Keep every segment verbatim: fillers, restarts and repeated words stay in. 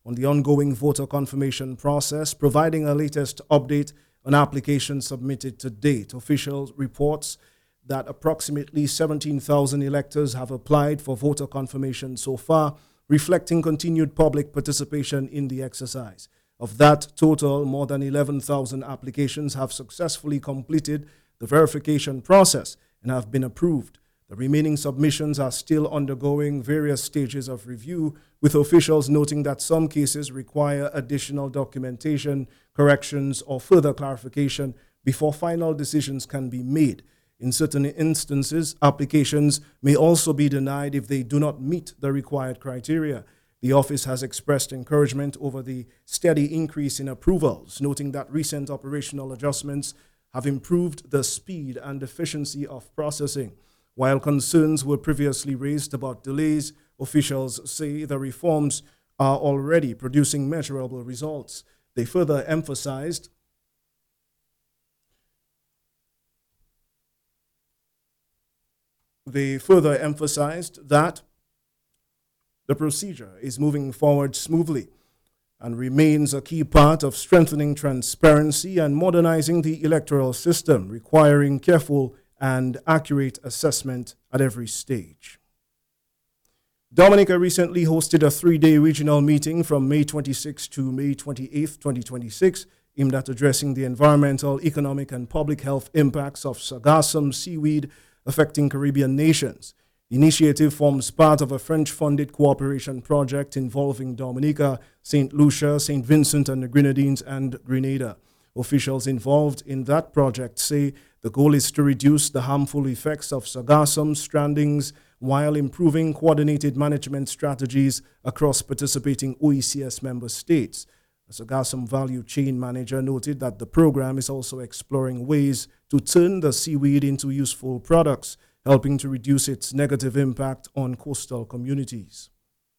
on the ongoing voter confirmation process, providing a latest update on applications submitted to date. Official reports that approximately seventeen thousand electors have applied for voter confirmation so far, reflecting continued public participation in the exercise. Of that total, more than eleven thousand applications have successfully completed the verification process and have been approved. The remaining submissions are still undergoing various stages of review, with officials noting that some cases require additional documentation, corrections, or further clarification before final decisions can be made. In certain instances, applications may also be denied if they do not meet the required criteria. The office has expressed encouragement over the steady increase in approvals, noting that recent operational adjustments have improved the speed and efficiency of processing. While concerns were previously raised about delays, officials say the reforms are already producing measurable results. They further emphasized They further emphasized that the procedure is moving forward smoothly and remains a key part of strengthening transparency and modernizing the electoral system, requiring careful and accurate assessment at every stage. Dominica recently hosted a three-day regional meeting from May twenty-sixth to May twenty-eighth, twenty twenty-six, aimed at addressing the environmental, economic, and public health impacts of sargassum seaweed affecting Caribbean nations. The initiative forms part of a French-funded cooperation project involving Dominica, Saint Lucia, Saint Vincent and the Grenadines, and Grenada. Officials involved in that project say the goal is to reduce the harmful effects of sargassum strandings while improving coordinated management strategies across participating O E C S member states. A sargassum value chain manager noted that the program is also exploring ways to turn the seaweed into useful products, helping to reduce its negative impact on coastal communities.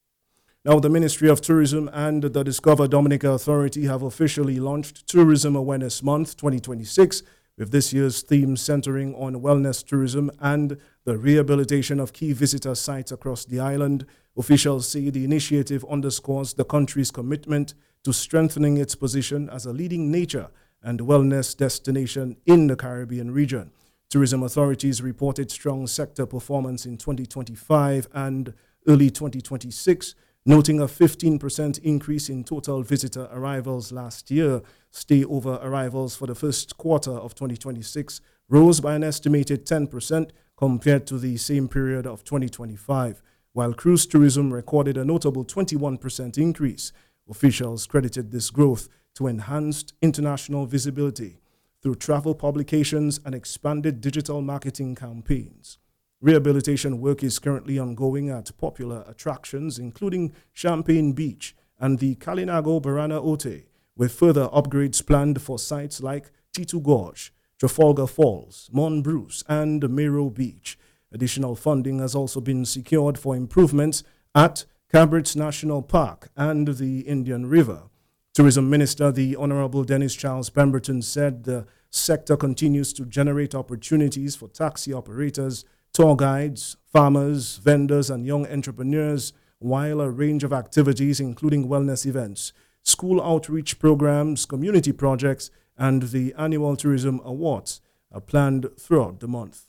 Now, the Ministry of Tourism and the Discover Dominica Authority have officially launched Tourism Awareness Month twenty twenty-six, with this year's theme centering on wellness tourism and the rehabilitation of key visitor sites across the island. Officials say the initiative underscores the country's commitment to strengthening its position as a leading nature and wellness destination in the Caribbean region. Tourism authorities reported strong sector performance in twenty twenty-five and early twenty twenty-six, noting a fifteen percent increase in total visitor arrivals last year. Stay-over arrivals for the first quarter of twenty twenty-six rose by an estimated ten percent compared to the same period of twenty twenty-five, while cruise tourism recorded a notable twenty-one percent increase. Officials credited this growth to enhanced international visibility through travel publications and expanded digital marketing campaigns. Rehabilitation work is currently ongoing at popular attractions, including Champagne Beach and the Kalinago Barana Ote, with further upgrades planned for sites like Titu Gorge, Trafalgar Falls, Mont Bruce, and Mero Beach. Additional funding has also been secured for improvements at Cabrits National Park and the Indian River. Tourism Minister, the Honorable Dennis Charles Pemberton, said the sector continues to generate opportunities for taxi operators, tour guides, farmers, vendors, and young entrepreneurs, while a range of activities, including wellness events, school outreach programs, community projects, and the annual Tourism Awards, are planned throughout the month.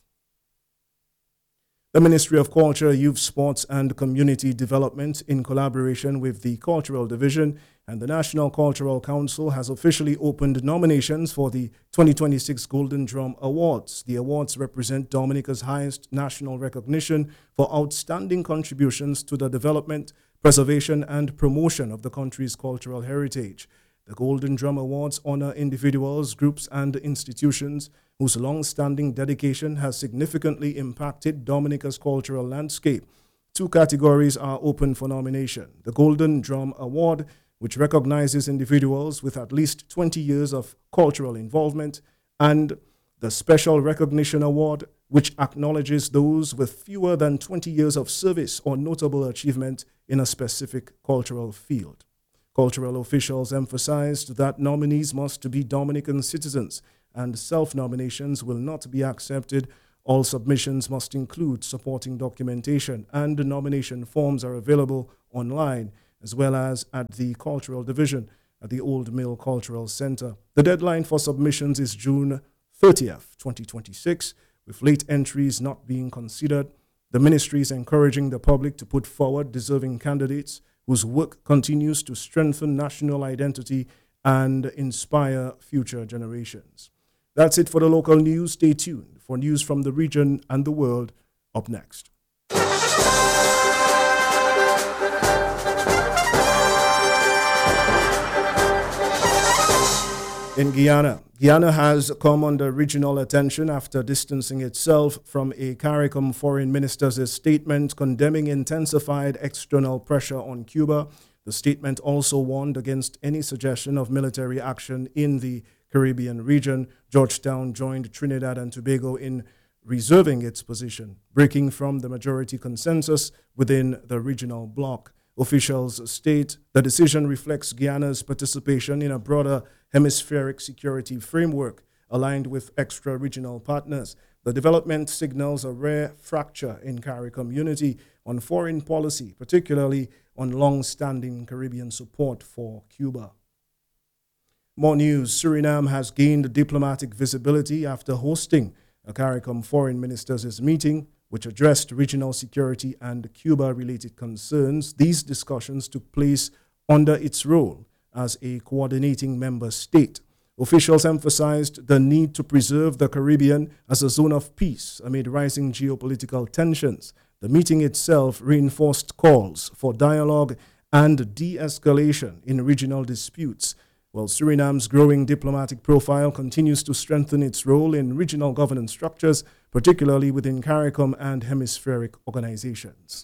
The Ministry of Culture, Youth, Sports, and Community Development, in collaboration with the Cultural Division and the National Cultural Council, has officially opened nominations for the twenty twenty-six Golden Drum Awards. The awards represent Dominica's highest national recognition for outstanding contributions to the development, preservation, and promotion of the country's cultural heritage. The Golden Drum Awards honor individuals, groups, and institutions whose long-standing dedication has significantly impacted Dominica's cultural landscape. Two categories are open for nomination: the Golden Drum Award, which recognizes individuals with at least twenty years of cultural involvement, and the Special Recognition Award, which acknowledges those with fewer than twenty years of service or notable achievement in a specific cultural field. Cultural officials emphasized that nominees must be Dominican citizens and self-nominations will not be accepted. All submissions must include supporting documentation, and the nomination forms are available online. as well as at the Cultural Division at the Old Mill Cultural Center. The deadline for submissions is June thirtieth, twenty twenty-six, with late entries not being considered. The ministry is encouraging the public to put forward deserving candidates whose work continues to strengthen national identity and inspire future generations. That's it for the local news. Stay tuned for news from the region and the world up next. In Guyana, Guyana has come under regional attention after distancing itself from a CARICOM foreign minister's statement condemning intensified external pressure on Cuba. The statement also warned against any suggestion of military action in the Caribbean region. Georgetown joined Trinidad and Tobago in reserving its position, breaking from the majority consensus within the regional bloc. Officials state the decision reflects Guyana's participation in a broader hemispheric security framework aligned with extra-regional partners. The development signals a rare fracture in CARICOM unity on foreign policy, particularly on long-standing Caribbean support for Cuba. More news. Suriname has gained diplomatic visibility after hosting a CARICOM foreign ministers' meeting, which addressed regional security and Cuba-related concerns. These discussions took place under its role as a coordinating member state. Officials emphasized the need to preserve the Caribbean as a zone of peace amid rising geopolitical tensions. The meeting itself reinforced calls for dialogue and de-escalation in regional disputes, while Suriname's growing diplomatic profile continues to strengthen its role in regional governance structures, particularly within CARICOM and hemispheric organizations.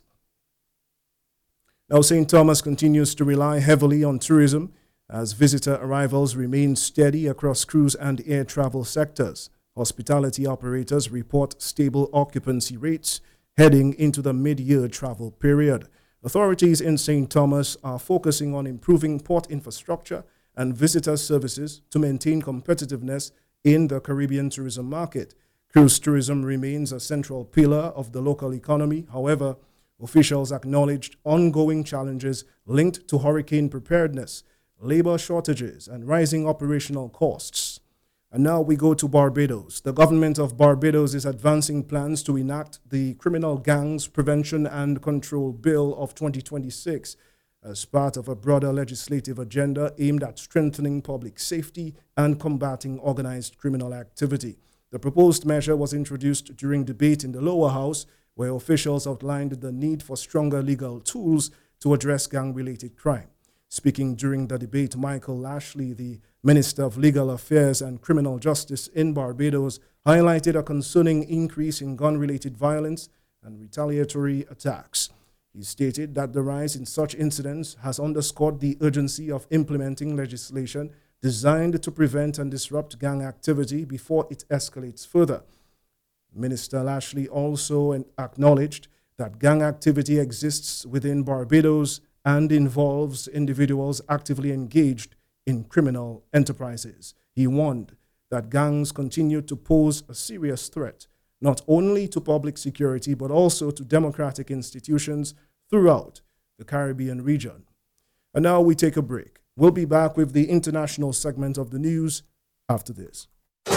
Now, Saint Thomas continues to rely heavily on tourism as visitor arrivals remain steady across cruise and air travel sectors. Hospitality operators report stable occupancy rates heading into the mid-year travel period. Authorities in Saint Thomas are focusing on improving port infrastructure and visitor services to maintain competitiveness in the Caribbean tourism market. Cruise tourism remains a central pillar of the local economy. However, officials acknowledged ongoing challenges linked to hurricane preparedness, labor shortages, and rising operational costs. And now we go to Barbados. The government of Barbados is advancing plans to enact the Criminal Gangs Prevention and Control Bill of twenty twenty-six as part of a broader legislative agenda aimed at strengthening public safety and combating organized criminal activity. The proposed measure was introduced during debate in the lower house, where officials outlined the need for stronger legal tools to address gang-related crime. Speaking during the debate, Michael Lashley, the Minister of Legal Affairs and Criminal Justice in Barbados, highlighted a concerning increase in gun-related violence and retaliatory attacks. He stated that the rise in such incidents has underscored the urgency of implementing legislation designed to prevent and disrupt gang activity before it escalates further. Minister Lashley also acknowledged that gang activity exists within Barbados and involves individuals actively engaged in criminal enterprises. He warned that gangs continue to pose a serious threat not only to public security, but also to democratic institutions throughout the Caribbean region. And now we take a break. We'll be back with the international segment of the news after this.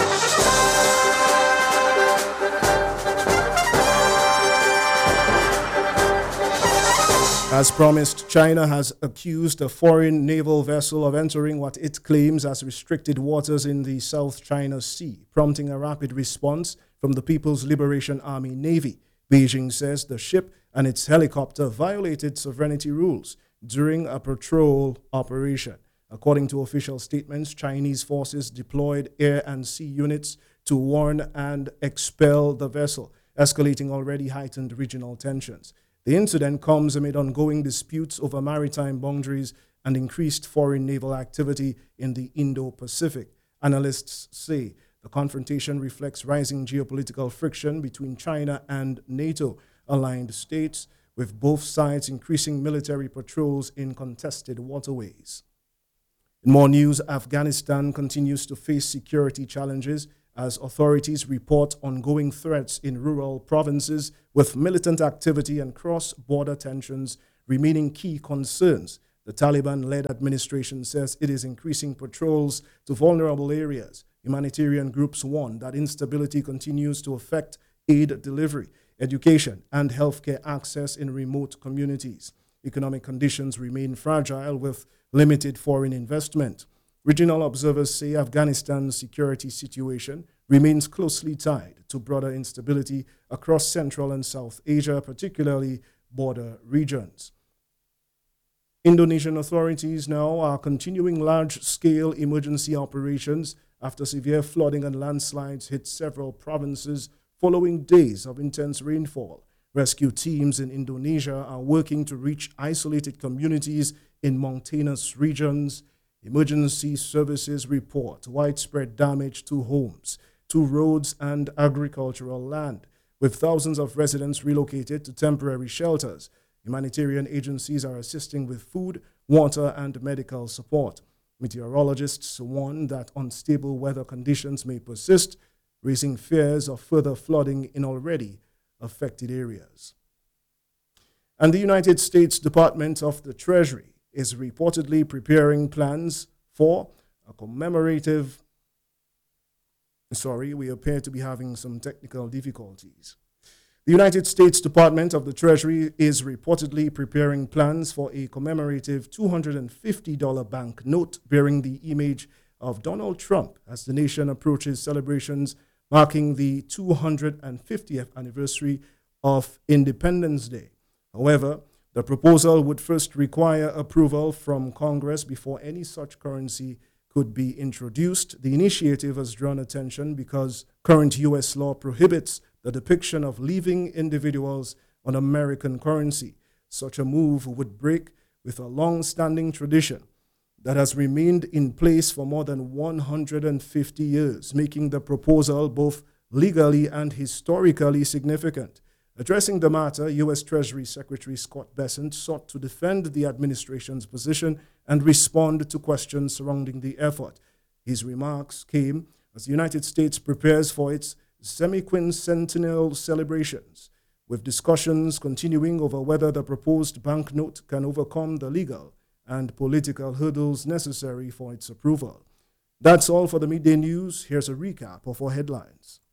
As promised, China has accused a foreign naval vessel of entering what it claims as restricted waters in the South China Sea, prompting a rapid response from the People's Liberation Army Navy. Beijing says the ship and its helicopter violated sovereignty rules during a patrol operation. According to official statements, Chinese forces deployed air and sea units to warn and expel the vessel, escalating already heightened regional tensions. The incident comes amid ongoing disputes over maritime boundaries and increased foreign naval activity in the Indo-Pacific. Analysts say the confrontation reflects rising geopolitical friction between China and NATO-aligned states, with both sides increasing military patrols in contested waterways. In more news, Afghanistan continues to face security challenges as authorities report ongoing threats in rural provinces, with militant activity and cross-border tensions remaining key concerns The Taliban-led administration says it is increasing patrols to vulnerable areas. Humanitarian groups warn that instability continues to affect aid delivery, education, and healthcare access in remote communities. Economic conditions remain fragile with limited foreign investment. Regional observers say Afghanistan's security situation remains closely tied to broader instability across Central and South Asia, particularly border regions. Indonesian authorities now are continuing large-scale emergency operations after severe flooding and landslides hit several provinces following days of intense rainfall. Rescue teams in Indonesia are working to reach isolated communities in mountainous regions. Emergency services report widespread damage to homes, to roads and agricultural land, with thousands of residents relocated to temporary shelters. Humanitarian agencies are assisting with food, water, and medical support. Meteorologists warn that unstable weather conditions may persist, raising fears of further flooding in already affected areas. And the United States Department of the Treasury is reportedly preparing plans for a commemorative. Sorry, we appear to be having some technical difficulties. The United States Department of the Treasury is reportedly preparing plans for a commemorative two hundred fifty dollars banknote bearing the image of Donald Trump as the nation approaches celebrations marking the two hundred fiftieth anniversary of Independence Day. However, the proposal would first require approval from Congress before any such currency could be introduced. The initiative has drawn attention because current U S law prohibits the depiction of living individuals on American currency. Such a move would break with a long-standing tradition that has remained in place for more than one hundred fifty years, making the proposal both legally and historically significant. Addressing the matter, U S Treasury Secretary Scott Bessent sought to defend the administration's position and respond to questions surrounding the effort. His remarks came as the United States prepares for its semi-quincentennial celebrations, with discussions continuing over whether the proposed banknote can overcome the legal and political hurdles necessary for its approval. That's all for the midday news. Here's a recap of our headlines.